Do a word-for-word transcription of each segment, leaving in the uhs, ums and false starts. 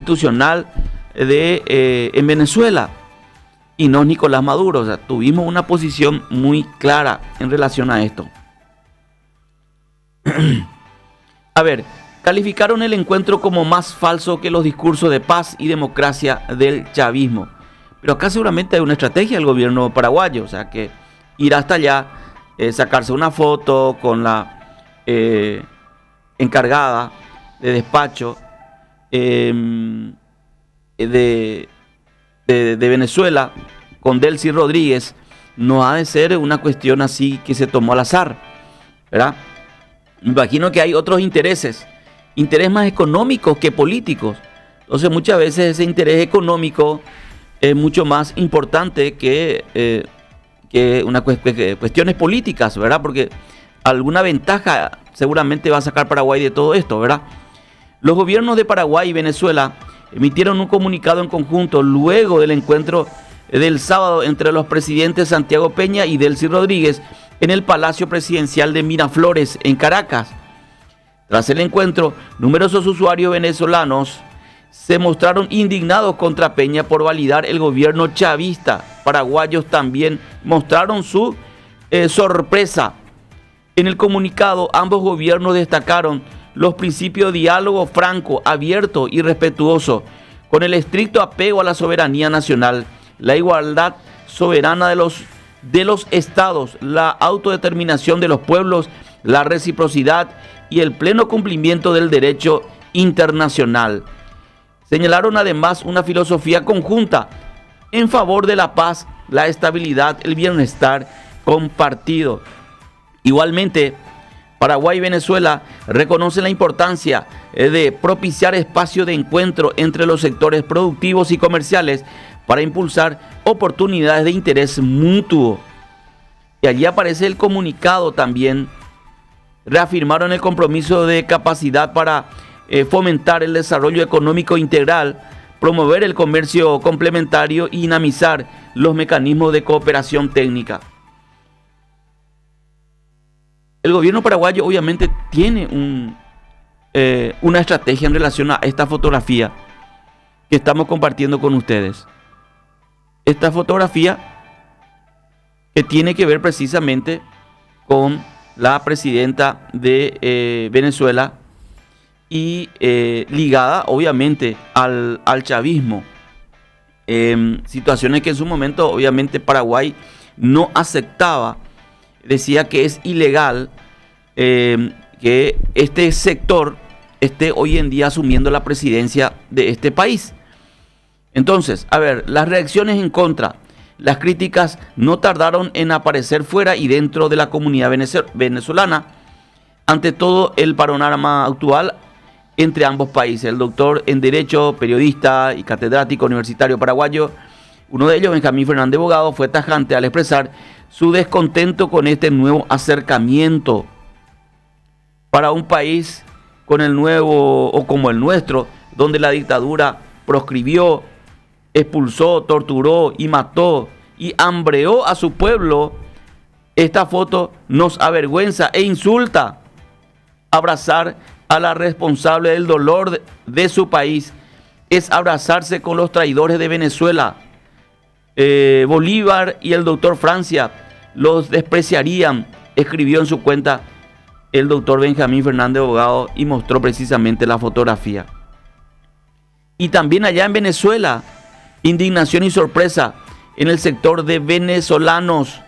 institucional de, eh, en Venezuela y no Nicolás Maduro. O sea, tuvimos una posición muy clara en relación a esto. A ver, calificaron el encuentro como más falso que los discursos de paz y democracia del chavismo. Pero acá seguramente hay una estrategia del gobierno paraguayo, o sea, que ir hasta allá, eh, sacarse una foto con la eh, encargada de despacho eh, de, de, de Venezuela, con Delcy Rodríguez, no ha de ser una cuestión así que se tomó al azar, ¿verdad? Me imagino que hay otros intereses, interés más económicos que políticos. Entonces muchas veces ese interés económico es mucho más importante que, eh, que una cu que cuestiones políticas, ¿verdad? Porque alguna ventaja seguramente va a sacar Paraguay de todo esto, ¿verdad? Los gobiernos de Paraguay y Venezuela emitieron un comunicado en conjunto luego del encuentro del sábado entre los presidentes Santiago Peña y Delcy Rodríguez en el Palacio Presidencial de Miraflores, en Caracas. Tras el encuentro, numerosos usuarios venezolanos se mostraron indignados contra Peña por validar el gobierno chavista. Paraguayos también mostraron su eh, sorpresa. En el comunicado, ambos gobiernos destacaron los principios de diálogo franco, abierto y respetuoso, con el estricto apego a la soberanía nacional, la igualdad soberana de los, de los estados, la autodeterminación de los pueblos, la reciprocidad y el pleno cumplimiento del derecho internacional. Señalaron además una filosofía conjunta en favor de la paz, la estabilidad, el bienestar compartido. Igualmente, Paraguay y Venezuela reconocen la importancia de propiciar espacios de encuentro entre los sectores productivos y comerciales para impulsar oportunidades de interés mutuo. Y allí aparece el comunicado también. Reafirmaron el compromiso de capacidad para eh, fomentar el desarrollo económico integral, promover el comercio complementario y dinamizar los mecanismos de cooperación técnica. El gobierno paraguayo obviamente tiene un, eh, una estrategia en relación a esta fotografía que estamos compartiendo con ustedes. Esta fotografía que tiene que ver precisamente con la presidenta de eh, Venezuela y eh, ligada obviamente al, al chavismo. Eh, situaciones que en su momento obviamente Paraguay no aceptaba. Decía que es ilegal eh, que este sector esté hoy en día asumiendo la presidencia de este país. Entonces, a ver, las reacciones en contra, las críticas no tardaron en aparecer fuera y dentro de la comunidad venezolana, ante todo el panorama actual entre ambos países. El doctor en Derecho, periodista y catedrático universitario paraguayo, uno de ellos, Benjamín Fernández Bogado, fue tajante al expresar su descontento con este nuevo acercamiento. Para un país con el nuevo o como el nuestro, donde la dictadura proscribió, expulsó, torturó y mató y hambreó a su pueblo, esta foto nos avergüenza e insulta. Abrazar a la responsable del dolor de, de su país es abrazarse con los traidores de Venezuela. Eh, Bolívar y el doctor Francia los despreciarían, escribió en su cuenta el doctor Benjamín Fernández Bogado y mostró precisamente la fotografía. Y también allá en Venezuela, indignación y sorpresa en el sector de venezolanos.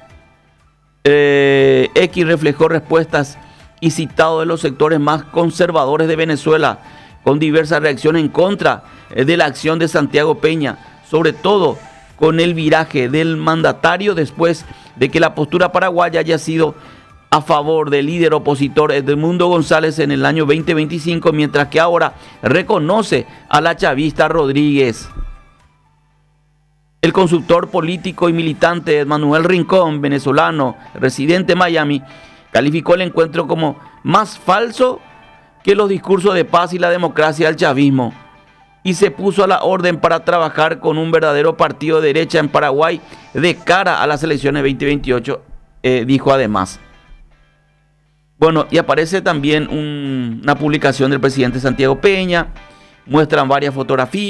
Eh, X reflejó respuestas y citado de los sectores más conservadores de Venezuela, con diversas reacciones en contra de la acción de Santiago Peña, sobre todo con el viraje del mandatario después de que la postura paraguaya haya sido a favor del líder opositor Edmundo González en el año veinte veinticinco, mientras que ahora reconoce a la chavista Rodríguez. El consultor político y militante Manuel Rincón, venezolano, residente en Miami, calificó el encuentro como más falso que los discursos de paz y la democracia del chavismo y se puso a la orden para trabajar con un verdadero partido de derecha en Paraguay de cara a las elecciones veinte veintiocho, eh, dijo además. Bueno, y aparece también un, una publicación del presidente Santiago Peña, muestran varias fotografías.